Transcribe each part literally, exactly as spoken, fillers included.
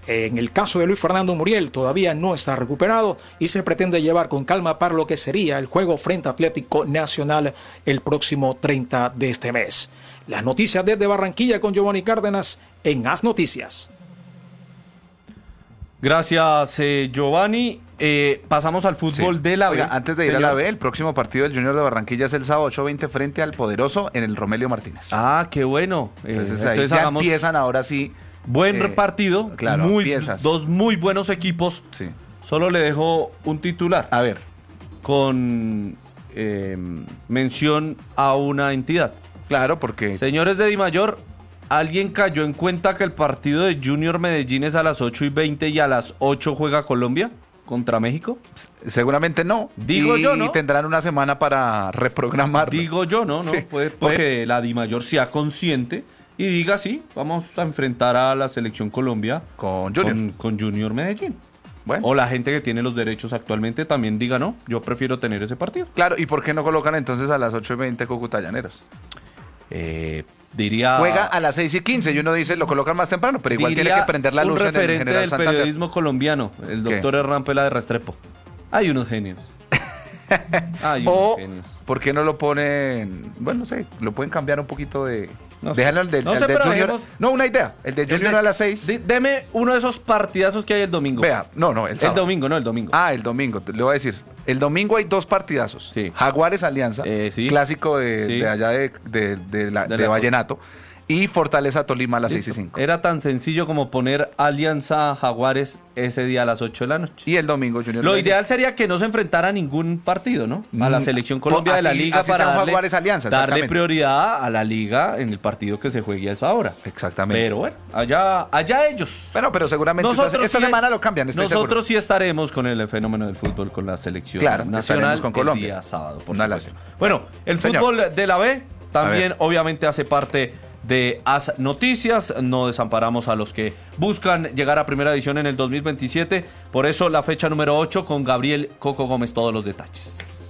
En el caso de Luis Fernando Muriel, todavía no está recuperado y se pretende llevar con calma para lo que sería el juego frente a Atlético Nacional el próximo treinta de este mes. Las noticias desde Barranquilla con Giovanni Cárdenas en As Noticias. Gracias, eh, Giovanni. Eh, pasamos al fútbol sí. de la B. Oiga, antes de ir Señor. a la B, el próximo partido del Junior de Barranquilla es el sábado ocho veinte frente al Poderoso en el Romelio Martínez. Ah, qué bueno. Entonces, eh, ahí entonces ya hagamos... empiezan ahora sí. Buen eh, partido, claro, muy, piezas. dos muy buenos equipos. Sí. Solo le dejo un titular. A ver. Con eh, mención a una entidad. Claro, porque... Señores de Dimayor, ¿alguien cayó en cuenta que el partido de Junior Medellín es a las ocho y veinte y a las ocho juega Colombia contra México? Seguramente no. Digo y, yo, ¿no? Y tendrán una semana para reprogramarlo. Digo yo, ¿no? ¿no? Sí. Puede, puede que la Dimayor sea consciente y diga, sí, vamos a enfrentar a la Selección Colombia con Junior, con, con Junior Medellín. Bueno. O la gente que tiene los derechos actualmente también diga, no, yo prefiero tener ese partido. Claro, ¿y por qué no colocan entonces a las ocho y veinte Cúcuta Llaneros? Eh, diría... Juega a las seis y quince y uno dice, lo colocan más temprano, pero igual tiene que prender la luz en el General Santander. Un referente del Santander. periodismo colombiano, el doctor Hernán Pela de Restrepo. Hay unos genios. Hay unos o, genios. ¿por qué no lo ponen? Bueno, no sé, lo pueden cambiar un poquito de... No Déjalo el de, no el sé, de pero Junior. dejemos, no, una idea. El de Junior el de, a las seis. D- deme uno de esos partidazos que hay el domingo. Vea, no, no, el El sábado. domingo, no, el domingo. Ah, el domingo, le voy a decir. El domingo hay dos partidazos. Sí. Jaguares Alianza, eh, sí. clásico de, sí. de allá de, de, de, la, de, de la Vallenato. Y Fortaleza Tolima a las Listo. seis y cinco. Era tan sencillo como poner Alianza Jaguares ese día a las ocho de la noche. Y el domingo Junior. Lo Medellín. ideal sería que no se enfrentara a ningún partido, ¿no? A la Selección Colombia así, de la Liga así para darle, Jaguares Alianza, darle prioridad a la Liga en el partido que se juegue a esa hora. Exactamente. Pero bueno, allá, allá ellos. Bueno, pero seguramente esta, esta sí, semana lo cambian. Estoy nosotros seguro. sí estaremos con el fenómeno del fútbol con la selección claro, nacional con Colombia. el día sábado. Por Una bueno, el Señor. fútbol de la B también obviamente hace parte de As Noticias. No desamparamos a los que buscan llegar a primera edición en el dos mil veintisiete. Por eso la fecha número ocho con Gabriel Coco Gómez, todos los detalles.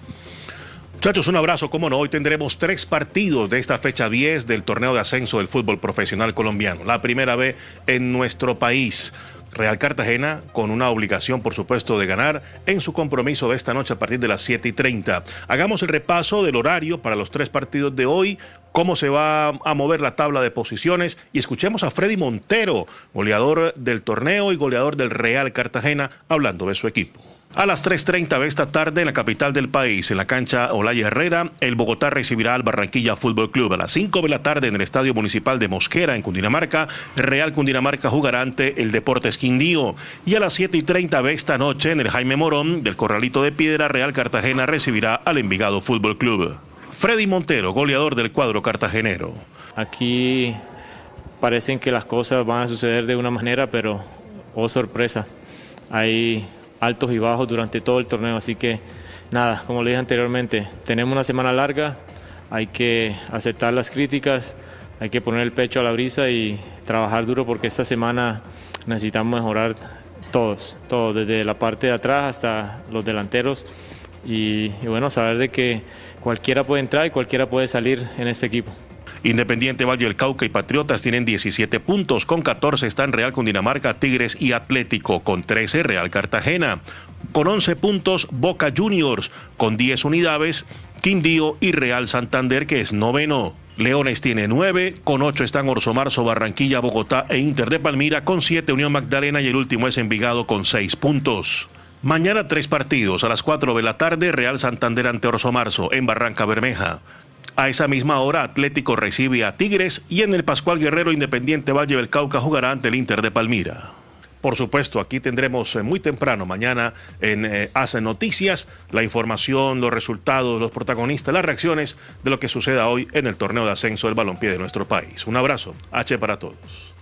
Muchachos, un abrazo. Cómo no, hoy tendremos tres partidos de esta fecha diez del torneo de ascenso del fútbol profesional colombiano. La primera vez en nuestro país. Real Cartagena con una obligación, por supuesto, de ganar en su compromiso de esta noche a partir de las siete y treinta. Hagamos el repaso del horario para los tres partidos de hoy, cómo se va a mover la tabla de posiciones y escuchemos a Freddy Montero, goleador del torneo y goleador del Real Cartagena, hablando de su equipo. A las tres treinta de esta tarde en la capital del país, en la cancha Olaya Herrera, el Bogotá recibirá al Barranquilla Fútbol Club. A las cinco de la tarde en el Estadio Municipal de Mosquera, en Cundinamarca, Real Cundinamarca jugará ante el Deportes Quindío. Y a las siete y treinta de esta noche en el Jaime Morón del Corralito de Piedra, Real Cartagena recibirá al Envigado Fútbol Club. Freddy Montero, goleador del cuadro cartagenero. Aquí parecen que las cosas van a suceder de una manera, pero oh sorpresa, hay altos y bajos durante todo el torneo, así que nada, como le dije anteriormente, tenemos una semana larga, hay que aceptar las críticas, hay que poner el pecho a la brisa y trabajar duro porque esta semana necesitamos mejorar todos, todos, desde la parte de atrás hasta los delanteros y, y bueno, saber de que cualquiera puede entrar y cualquiera puede salir en este equipo. Independiente Valle del Cauca y Patriotas tienen diecisiete puntos, con catorce están Real Cundinamarca, Tigres y Atlético, con trece Real Cartagena, con once puntos Boca Juniors, con diez unidades Quindío y Real Santander, que es noveno. Leones tiene nueve, con ocho están Orso Marzo, Barranquilla, Bogotá e Inter de Palmira, con siete Unión Magdalena y el último es Envigado con seis puntos. Mañana tres partidos, a las cuatro de la tarde Real Santander ante Orso Marzo en Barranca Bermeja. A esa misma hora Atlético recibe a Tigres y en el Pascual Guerrero Independiente Valle del Cauca jugará ante el Inter de Palmira. Por supuesto, aquí tendremos muy temprano mañana en eh, As Noticias la información, los resultados, los protagonistas, las reacciones de lo que suceda hoy en el torneo de ascenso del balompié de nuestro país. Un abrazo, H para todos.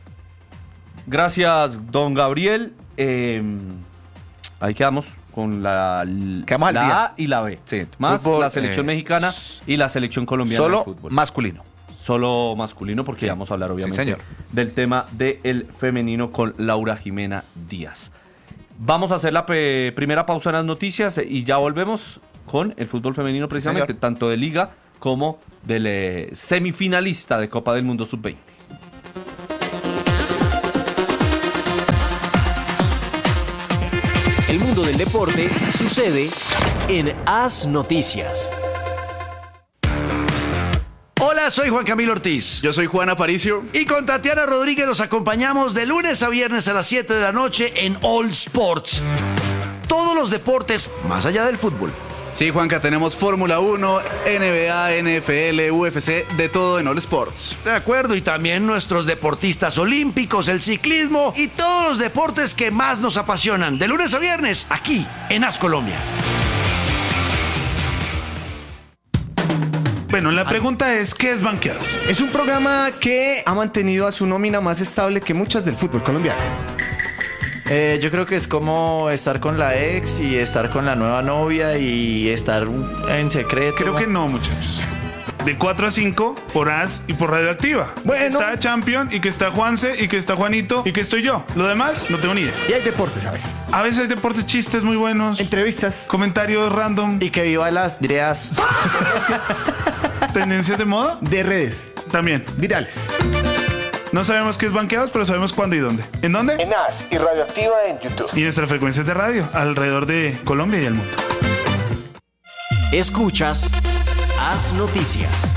Gracias, don Gabriel. Eh, ahí quedamos con la, quedamos la al día. A y la B. Sí, más fútbol, la selección eh, mexicana y la selección colombiana solo de fútbol. masculino. Solo masculino, porque sí, vamos a hablar obviamente sí, del tema del femenino con Laura Jimena Díaz. Vamos a hacer la pe- primera pausa en las noticias y ya volvemos con el fútbol femenino precisamente, sí, tanto de Liga como del eh, semifinalista de Copa del Mundo sub veinte. el deporte sucede en Haz Noticias. Hola, soy Juan Camilo Ortiz. Yo soy Juan Aparicio. Y con Tatiana Rodríguez los acompañamos de lunes a viernes a las siete de la noche en All Sports. Todos los deportes más allá del fútbol. Sí, Juanca, tenemos Fórmula uno, N B A, N F L, U F C, de todo en All Sports. De acuerdo, y también nuestros deportistas olímpicos, el ciclismo y todos los deportes que más nos apasionan. De lunes a viernes, aquí en Haz Colombia. Bueno, la pregunta es, ¿qué es Banqueados? Es un programa que ha mantenido a su nómina más estable que muchas del fútbol colombiano. Eh, yo creo que es como estar con la ex y estar con la nueva novia y estar en secreto. Creo que no, muchachos. De cuatro a cinco por Haz y por Radioactiva. Bueno. Está Champion y que está Juanse y que está Juanito y que estoy yo. Lo demás, no tengo ni idea. Y hay deportes a veces. A veces hay deportes, chistes muy buenos. Entrevistas. Comentarios random. Y que viva las ideas. ¿Tendencias de moda? De redes. También. Virales. No sabemos qué es Banqueados, pero sabemos cuándo y dónde. ¿En dónde? En Haz y Radioactiva en YouTube. Y nuestras frecuencias de radio alrededor de Colombia y el mundo. Escuchas Haz Noticias.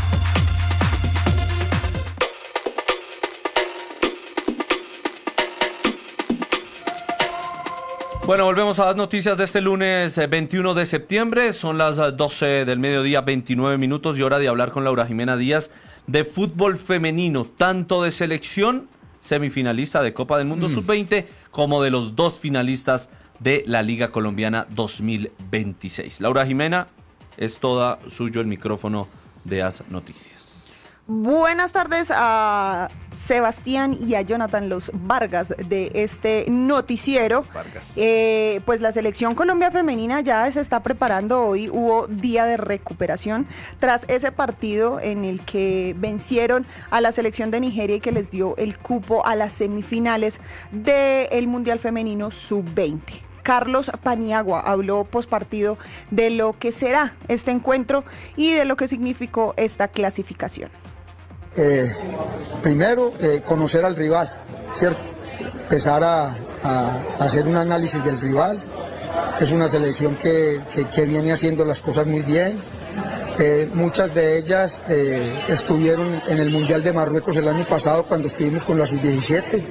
Bueno, volvemos a las noticias de este lunes veintiuno de septiembre. Son las doce del mediodía, veintinueve minutos, y hora de hablar con Laura Jimena Díaz de fútbol femenino, tanto de selección semifinalista de Copa del Mundo mm. sub veinte como de los dos finalistas de la Liga Colombiana dos mil veintiséis. Laura Jimena, es toda suyo el micrófono de Haz Noticias. Buenas tardes a Sebastián y a Jonathan Los Vargas de este noticiero. Vargas. Eh, pues la selección Colombia femenina ya se está preparando. Hoy hubo día de recuperación tras ese partido en el que vencieron a la selección de Nigeria y que les dio el cupo a las semifinales del Mundial Femenino sub veinte. Carlos Paniagua habló pospartido de lo que será este encuentro y de lo que significó esta clasificación. Eh, primero, eh, conocer al rival, ¿cierto? Empezar a, a, a hacer un análisis del rival. Es una selección que, que, que viene haciendo las cosas muy bien. Eh, muchas de ellas eh, estuvieron en el Mundial de Marruecos el año pasado cuando estuvimos con la sub diecisiete.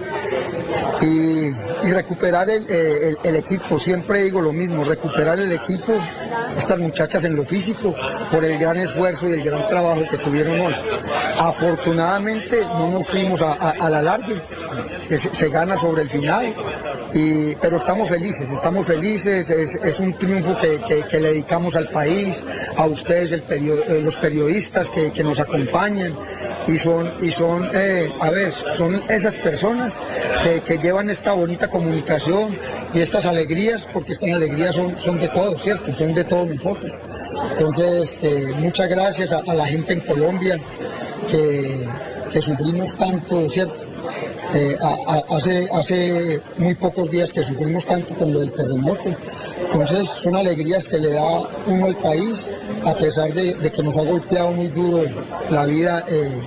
Y, y recuperar el, el, el equipo, siempre digo lo mismo, recuperar el equipo, estas muchachas en lo físico, por el gran esfuerzo y el gran trabajo que tuvieron hoy. Afortunadamente no nos fuimos a, a, a la larga, se, se gana sobre el final, y, pero estamos felices, estamos felices, es, es un triunfo que, que, que le dedicamos al país, a ustedes el perio, eh, los periodistas que, que nos acompañan, y son, y son eh, a ver, son esas personas que, que llevan esta bonita comunicación y estas alegrías, porque estas alegrías son, son de todos, ¿cierto? Son de todos nosotros. Entonces, eh, muchas gracias a, a la gente en Colombia que, que sufrimos tanto, ¿cierto? Eh, a, a, hace, hace muy pocos días que sufrimos tanto con lo del terremoto. Entonces, son alegrías que le da uno al país, a pesar de, de que nos ha golpeado muy duro la vida eh,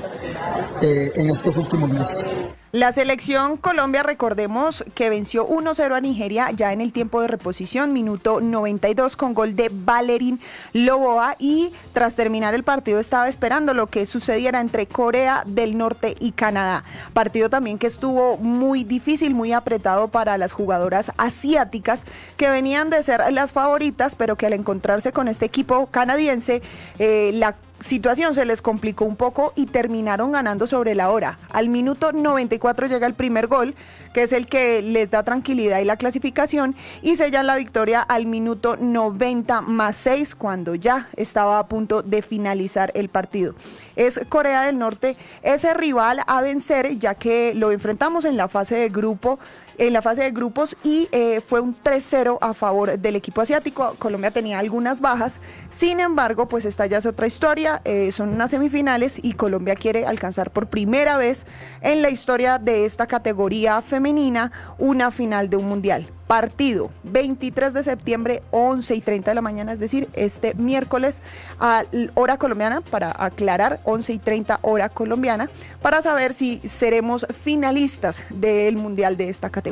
eh, en estos últimos meses. La selección Colombia, recordemos que venció uno cero a Nigeria ya en el tiempo de reposición, minuto noventa y dos, con gol de Valerín Loboa, y tras terminar el partido estaba esperando lo que sucediera entre Corea del Norte y Canadá. Partido también que estuvo muy difícil, muy apretado para las jugadoras asiáticas que venían de ser las favoritas, pero que al encontrarse con este equipo canadiense, eh, la situación se les complicó un poco y terminaron ganando sobre la hora. Al minuto noventa y cuatro llega el primer gol, que es el que les da tranquilidad y la clasificación, y sellan la victoria al minuto noventa más seis, cuando ya estaba a punto de finalizar el partido. Es Corea del Norte ese rival a vencer, ya que lo enfrentamos en la fase de grupo en la fase de grupos y eh, fue un tres cero a favor del equipo asiático. Colombia tenía algunas bajas, sin embargo, pues esta ya es otra historia, eh, son unas semifinales y Colombia quiere alcanzar por primera vez en la historia de esta categoría femenina una final de un mundial. Partido veintitrés de septiembre, once y treinta de la mañana, es decir, este miércoles a hora colombiana, para aclarar, once y treinta hora colombiana, para saber si seremos finalistas del mundial de esta categoría.